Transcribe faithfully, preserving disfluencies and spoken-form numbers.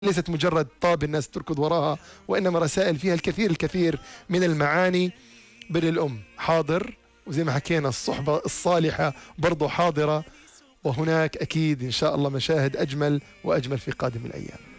ليست مجرد طاب الناس تركض وراها، وإنما رسائل فيها الكثير الكثير من المعاني. بر الأم حاضر، وزي ما حكينا الصحبة الصالحة برضو حاضرة، وهناك أكيد إن شاء الله مشاهد أجمل وأجمل في قادم الأيام.